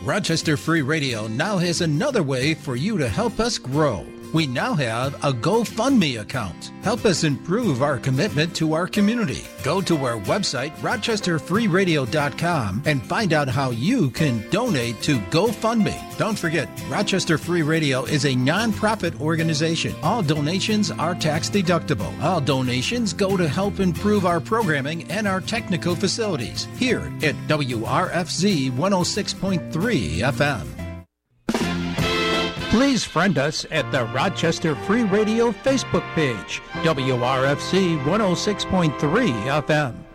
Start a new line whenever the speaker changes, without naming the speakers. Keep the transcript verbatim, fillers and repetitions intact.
Rochester Free Radio now has another way for you to help us grow. We now have a GoFundMe account. Help us improve our commitment to our community. Go to our website, rochester free radio dot com, and find out how you can donate to GoFundMe. Don't forget, Rochester Free Radio is a nonprofit organization. All donations are tax deductible. All donations go to help improve our programming and our technical facilities here at W R F Z one oh six point three F M. Please friend us at the Rochester Free Radio Facebook page, W R F C one oh six point three F M.